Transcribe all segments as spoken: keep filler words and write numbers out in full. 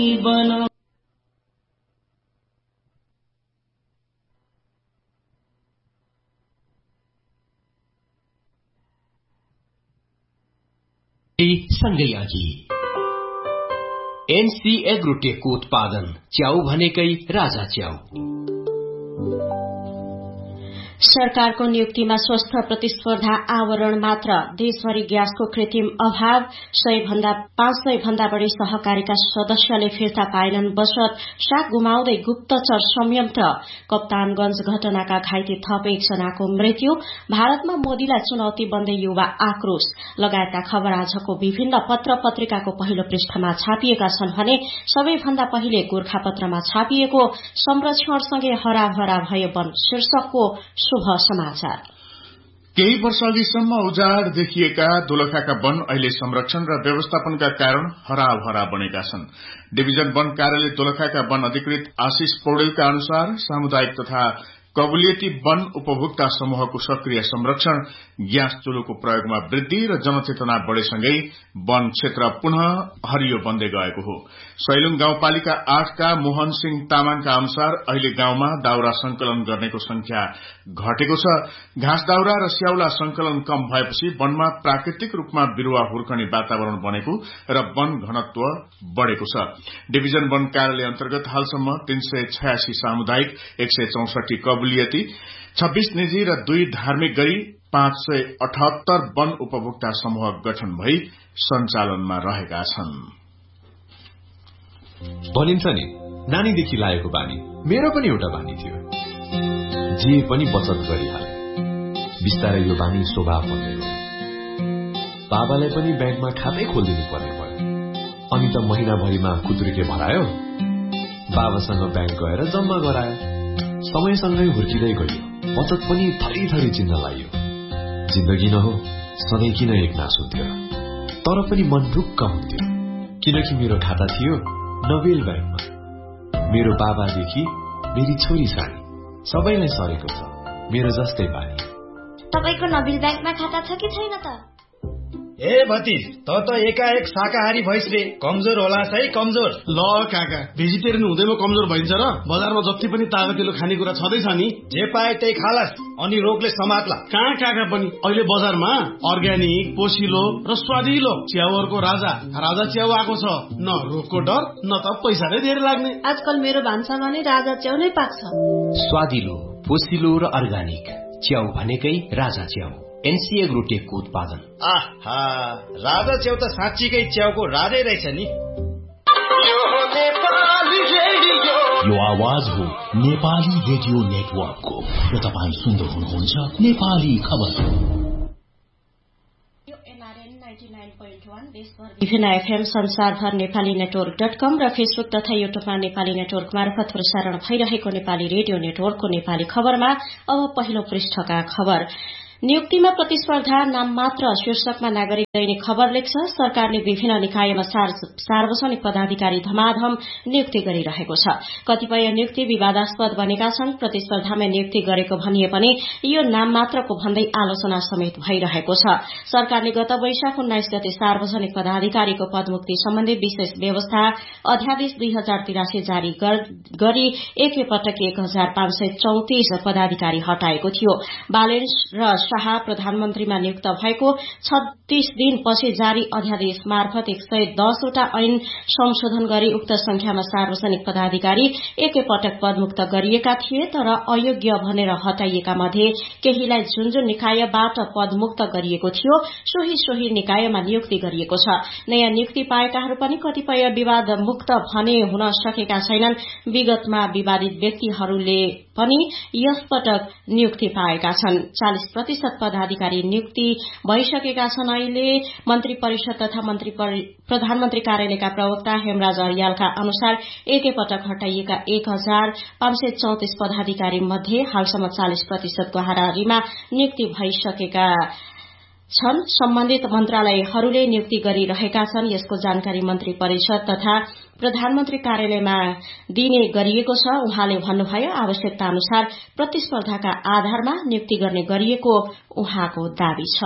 सँगै अघि एनसी एग्रोटेकको उत्पादन च्याउ भनेकै राजा च्याउ। सरकारको नियुक्तिमा स्वस्थ प्रतिस्पर्धा आवरण मात्र, देशभरि ग्यासको कृत्रिम अभाव, सय भन्दा पाँच सय भन्दा बढ़ी सहकारीका सदस्यले फिर्ता पाएनन् बचत, साग गुमाउँदै गुप्तचर संयन्त्र, कप्तानगंज घटनाका घाइते थप एकजनाको मृत्यु, भारतमा मोदीलाई चुनौती बन्दै युवा आक्रोश लगायतका खबर आजको विभिन्न पत्र पत्रिकाको पहिलो पृष्ठमा छापिएका छन् भने सबैभन्दा पहिले गोर्खापत्रमा छापिएको संरक्षणसँगै हराभरा भयो वन शीर्षकको शुभ समाचार। केही वर्ष अघिसम्म उजाड देखिएका दोलखाका वन अहिले संरक्षण र व्यवस्थापनका कारण हराभरा बनेका छन्। डिभिजन वन कार्यालय दोलखाका वन अधिकृत आशिष पौडेलका अनुसार सामुदायिक तथा कबुलियती वन उपभोक्ता समूहको सक्रिय संरक्षण, ग्यास चुलोको प्रयोगमा वृद्धि र जनचेतना बढ़ेसँगै वन क्षेत्र पुनः हरियो बन्दै गएको हो। सैलुङ गाउँपालिका आठका मोहन सिंह तामाङका अनुसार अहिले गाउँमा दाउरा संकलन गर्नेको संख्या घटेको छ। घाँस दाउरा र स्याउला संकलन कम भएपछि वनमा प्राकृतिक रूपमा बिरूवा हुर्कने वातावरण बनेको र वन घनत्व बढ़ेको छ। डिभिजन वन कार्यालय अन्तर्गत हालसम्म तीन सय छयासी सामुदायिक, एक सय चौसठी कबुलियती, छब्बीस निजी र दुई धार्मिक गरी पाँच सय अठहत्तर वन उपभोक्ता समूह गठन भई सञ्चालनमा रहेका छन्। भनिन्छ नि, नानीदेखि लागेको बानी मेरो पनि एउटा बानी थियो, जे पनि बचत गरिहाले। बिस्तारै यो बानी स्वभाव बन्दै गयो। बाबालाई पनि ब्याङ्कमा खातै खोलिदिनु पर्ने भयो। अनि त महिनाभरिमा खुद्रुके भरायो, बाबासँग ब्याङ्क गएर जम्मा गरायो। समयसँगै हुर्किँदै गयो, बचत पनि थरी थरी चिन्न लाग्यो। जिन्दगी न हो, सधैँ किन एक नास हुन्थ्यो, तर पनि मन ढुक्क हुन्थ्यो, किनकि मेरो खाता थियो नोबेल ब्याङ्कमा। मेरो बाबादेखि मेरी छोरी सानी सबैलाई सरेको छ मेरो जस्तै बानी। तपाईको नोबेल ब्याङ्कमा खाता छ कि छैन त? ए भतिज, त त एकाएक शाकाहारी भइस रे, कमजोर होला है कमजोर। ल काका, भेजिटेरियन हुँदैमा कमजोर भइन्छ र? बजारमा जति पनि तागतिलो खानेकुरा छँदैछ नि, जे पाए त्यही खालास, अनि रोगले समात्ला। कहाँ काका पनि अहिले बजारमा अर्ग्यानिक, पोसिलो र स्वादिलो च्याउहरूको राजा राजा च्याउ आएको छ। न रोगको डर, न त पैसा नै धेरै लाग्ने। आजकल मेरो भान्सामा नै राजा च्याउ नै पाक्छ। स्वादिलो, पोसिलो र अर्ग्यानिक च्याउ भनेकै राजा च्याउ। एनसी एग्रोटेकको उत्पादन। आहा, राजा च्याउ त साँच्चीकै च्याउको राजै रहेछ नि। यो आवाज हो नेपाली रेडियो नेटवर्कको र तपाईँ सुन्दै हुनुहुन्छ नेपाली खबर। विभिन्न एफएम संसारभर नेपाली नेटवर्क डट कम र फेसबुक तथा युट्युबमा नेपाली नेटवर्क मार्फत प्रसारण भइरहेको नेपाली रेडियो नेटवर्कको नेपाली खबरमा अब पहिलो पृष्ठका खबर। नियुक्तिमा प्रतिस्पर्धा नाम मात्र शीर्षकमा नागरिक दैनिक खबर लेख्छ। सरकारले विभिन्न निकायमा सार्वजनिक पदाधिकारी धमाधम नियुक्ति गरिरहेको छ। कतिपय नियुक्ति विवादास्पद बनेका छन्। प्रतिस्पर्धामा नियुक्ति गरेको भनिए पनि यो नाम मात्रको भन्दै आलोचना समेत भइरहेको छ। सरकारले गत वैशाख उन्नाइस गते सार्वजनिक पदाधिकारीको पदमुक्ति सम्बन्धी विशेष व्यवस्था अध्यादेश दुई हजार तिरासी जारी गरी एकैपटक एक हजार पाँच सय चौतिस पदाधिकारी हटाएको थियो। बालेन्स र शाह प्रधानमन्त्रीमा नियुक्त भएको छत्तीस दिनपछि जारी अध्यादेश मार्फत एक सय दसवटा ऐन संशोधन गरी उक्त संख्यामा सार्वजनिक पदाधिकारी एकैपटक पदमुक्त गरिएका थिए। तर अयोग्य भनेर हटाइएका मध्ये केहीलाई जुन जुन निकायबाट पदमुक्त गरिएको थियो सोही सोही निकायमा नियुक्ति गरिएको छ। नयाँ नियुक्ति पाएकाहरू पनि कतिपय विवाद मुक्त भने हुन सकेका छैनन्। विगतमा विवादित व्यक्तिहरूले पनि यसपटक नियुक्ति पाएका छन्। चालिस प्रतिशत पदाधिकारी नियुक्ति भइसकेका छन्। अहिले मन्त्री परिषद तथा मन्त्री प्रधानमन्त्री कार्यालयका प्रवक्ता हेमराज अर्यालका अनुसार एकैपटक हटाइएका एक हजार पाँच सय चौतिस पदाधिकारी मध्ये हालसम्म चालिस प्रतिशतको हाराहारीमा नियुक्ति भइसकेका छन्। सम्बन्धित मन्त्रालयहरूले नियुक्ति गरिरहेका छन्। यसको जानकारी मन्त्री परिषद तथा प्रधानमन्त्री कार्यालयमा दिने गरिएको छ। उहाँले भन्नुभयो, आवश्यकता अनुसार प्रतिस्पर्धाका आधारमा नियुक्ति गर्ने गरिएको उहाँको दावी छ।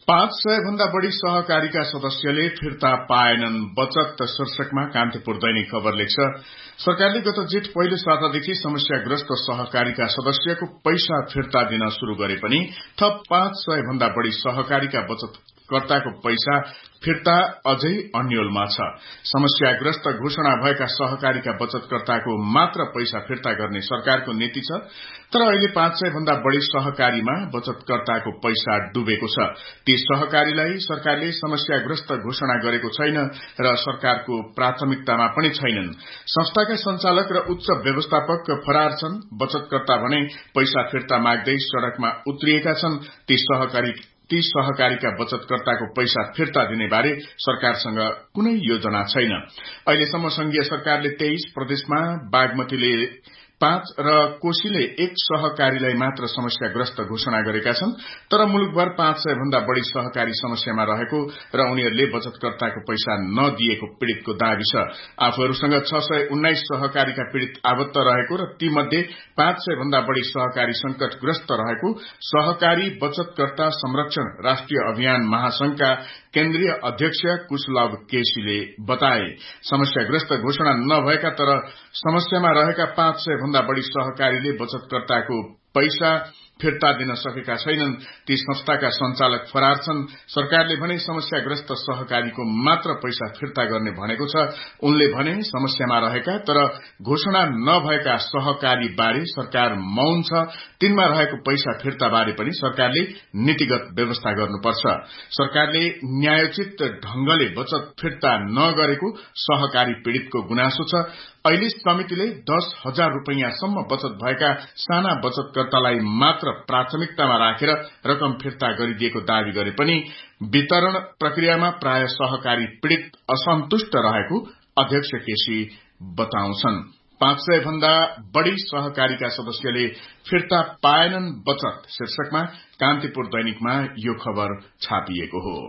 पाँच सय भन्दा बढ़ी सहकारीका सदस्यले फिर्ता पाएनन् बचत शीर्षकमा कान्तिपुर दैनिक खबर लेख्छ। सरकारले गत जेठ पहिलो सातादेखि समस्याग्रस्त सहकारीका सदस्यको पैसा फिर्ता दिन शुरू गरे पनि थप पाँच सय भन्दा बढ़ी सहकारीका बचतकर्ताको पैसा फिर्ता अझै अन्यलमा छ। समस्याग्रस्त घोषणा भएका सहकारीका बचतकर्ताको मात्र पैसा फिर्ता गर्ने सरकारको नीति छ, तर अहिले पाँच सय भन्दा बढ़ी सहकारीमा बचतकर्ताको पैसा डुबेको छ। ती सहकारीलाई सरकारले समस्याग्रस्त घोषणा गरेको छैन र सरकारको प्राथमिकतामा पनि छैनन्। संस्थाका संचालक र उच्च व्यवस्थापक फरार छन्। बचतकर्ता भने पैसा फिर्ता माग्दै सड़कमा उत्रिएका छन्। ती सहकारी ती सहकारीका बचतकर्ताको पैसा फिर्ता दिने बारे सरकारसँग कुनै योजना छैन। अहिलेसम्म संघीय सरकारले तेइस प्रदेशमा बागमतीले पाँच र कोशीले एक सहकारीलाई मात्र समस्याग्रस्त घोषणा गरेका छन्, तर मुलुकभर पाँच सय भन्दा बढ़ी सहकारी समस्यामा रहेको र उनीहरूले बचतकर्ताको पैसा नदिएको पीड़ितको दावी छ। आफूहरूसँग छ सय उन्नाइस सहकारीका पीड़ित आबद्ध रहेको र तीमध्ये पाँच सय भन्दा बढ़ी सहकारी संकटग्रस्त रहेको सहकारी बचतकर्ता संरक्षण राष्ट्रिय अभियान महासंघका केन्द्रीय अध्यक्ष कुशलभ केसीले बताए। समस्याग्रस्त घोषणा नभएका तर समस्यामा रहेका पाँच सय भन्दा बढ़ी सहकारीले बचतकर्ताको पैसा फिर्ता दिन सकेका छैनन्। ती संस्थाका संचालक फरार छन्। सरकारले भने समस्याग्रस्त सहकारीको मात्र पैसा फिर्ता गर्ने भनेको छ। उनले भने समस्यामा रहेका तर घोषणा नभएका सहकारी बारे सरकार मौन छ। तिनमा रहेको पैसा फिर्ता बारे पनि सरकारले नीतिगत व्यवस्था गर्नुपर्छ। सरकारले न्यायोचित ढंगले बचत फिर्ता नगरेको सहकारी पीड़ितको गुनासो छ। अहिले समितिले दस हजार रूपियाँसम्म बचत भएका साना बचतकर्तालाई मात्र प्राथमिकतामा राखेर रकम फिर्ता गरिदिएको दावी गरे पनि वितरण प्रक्रियामा प्राय सहकारी पीड़ित असन्तुष्ट रहेको अध्यक्ष केसी बताउँछन्। पाँच सय भन्दा बढ़ी सहकारीका सदस्यले फिर्ता पाएनन् बचत शीर्षकमा कान्तिपुर दैनिकमा यो खबर छापिएको हो।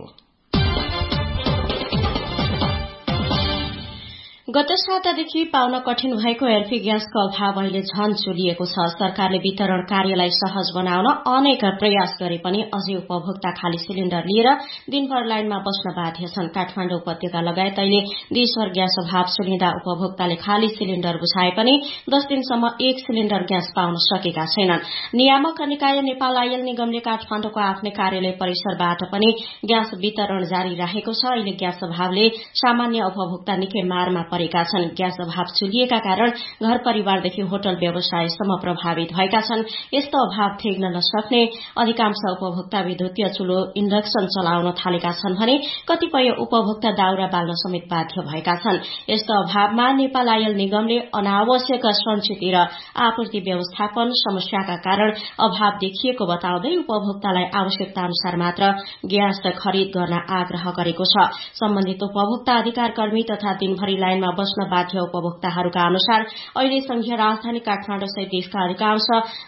गत सातादेखि पाउन कठिन भएको एलपी ग्यासको अभाव अहिले झन चुलिएको छ। सरकारले वितरण कार्यलाई सहज बनाउन अनेक प्रयास गरे पनि अझै उपभोक्ता खाली सिलिण्डर लिएर दिनभर लाइनमा बस्न बाध्य छन्। काठमाडौँ उपत्यका लगायत अहिले देशभर ग्यास अभाव चुलिँदा उपभोक्ताले खाली सिलिण्डर बुझाए पनि दस दिनसम्म एक सिलिण्डर ग्यास पाउन सकेका छैनन्। नियामक निकाय नेपाल आयल निगमले काठमाडौँको आफ्नै कार्यालय परिसरबाट पनि ग्यास वितरण जारी राखेको छ। अहिले ग्यास अभावले सामान्य उपभोक्ता निकै मारमा परेका छन्। ग्यास अभाव चुलिएका कारण घर परिवारदेखि होटल व्यवसायसम्म प्रभावित भएका छन्। यस्तो अभाव थेग्न नसक्ने अधिकांश उपभोक्ता विद्युतीय चुलो इन्डक्सन चलाउन थालेका छन् भने कतिपय उपभोक्ता दाउरा बाल्न समेत बाध्य भएका छन्। यस्तो अभावमा नेपाल आयल निगमले अनावश्यक सञ्चित र आपूर्ति व्यवस्थापन समस्याका कारण अभाव देखिएको बताउँदै उपभोक्तालाई आवश्यकता अनुसार मात्र ग्यास खरिद गर्न आग्रह गरेको छ। सम्बन्धित उपभोक्ता अधिकार कर्मी तथा दिनभरि लाइनमा बस्न बाध्य उपभोक्ताहरूका अनुसार अहिले संघीय राजधानी काठमाडौँ सहित देशका अधिकांश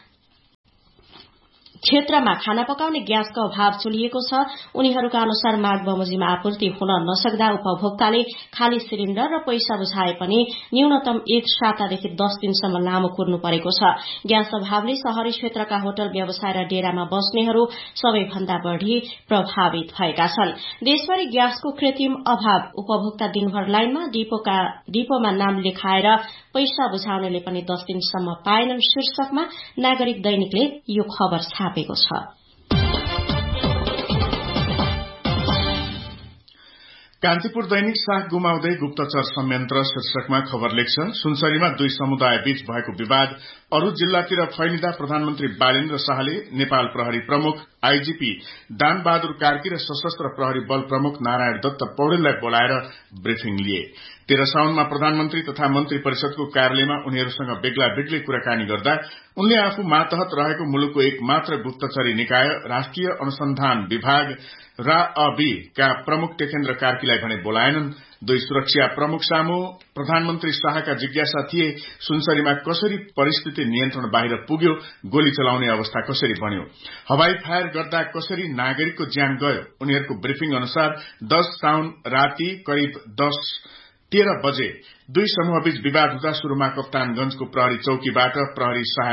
क्षेत्रमा खाना पकाउने ग्यासको अभाव चुलिएको छ। उनीहरूका अनुसार माघ बमोजिममा आपूर्ति हुन नसक्दा उपभोक्ताले खाली सिलिण्डर र पैसा बुझाए पनि न्यूनतम एक सातादेखि दस दिनसम्म लामो कुर्नु परेको छ। ग्यास अभावले शहरी क्षेत्रका होटल व्यवसाय र डेरामा बस्नेहरू सबैभन्दा बढ़ी प्रभावित भएका छन्। देशभरि ग्यासको कृत्रिम अभाव उपभोक्ता दिनभर लाइनमा डिपोका डिपोमा नाम लेखाएर पैसा बुझाउनेले पनि दस दिनसम्म पाएनन् शीर्षकमा नागरिक दैनिकले यो खबर छापेको छ। कान्तिपुर दैनिक साख गुमाउँदै गुप्तचर संयन्त्र शीर्षकमा खबर लेख्छ। सुनसरीमा दुई समुदाय बीच भएको विवाद अरू जिल्लातिर फैलिँदा प्रधानमन्त्री बालेन्द्र शाहले नेपाल प्रहरी प्रमुख आईजीपी दान बहादुर कार्की र सशस्त्र प्रहरी बल प्रमुख नारायण दत्त पौडेललाई बोलाएर ब्रिफिङ लिए। तेह्र साउनमा प्रधानमन्त्री तथा मन्त्री परिषदको कार्यालयमा उनीहरूसँग बेग्ला बेग्लै कुराकानी गर्दा उनले आफू मातहत रहेको मुलुकको एक मात्र गुप्तचरी निकाय राष्ट्रिय अनुसन्धान विभाग राअबी का प्रमुख टेकेन्द्र कार्कीलाई भने बोलाएनन्। दुई सुरक्षा प्रमुख सामु प्रधानमन्त्री शाहका जिज्ञासा थिए सुनसरीमा कसरी परिस्थिति नियन्त्रण बाहिर पुग्यो, गोली चलाउने अवस्था कसरी बन्यो, हवाई फायर गर्दा कसरी नागरिकको ज्यान गयो। उनीहरूको ब्रिफिङ अनुसार दस साउन राति करिब दस तेह्र बजे दुई समूहबीच विवाद हुँदा शुरूमा कप्तानगंजको प्रहरी चौकीबाट प्रहरी सहायक